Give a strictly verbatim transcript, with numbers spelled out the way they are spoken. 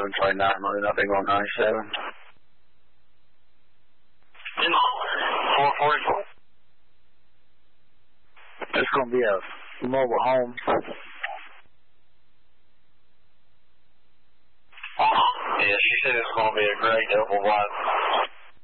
seven twenty-nine, moving up Eagle ninety-seven. four forty-four. It's going to be a mobile home. Yeah, she said it's going to be a great double wide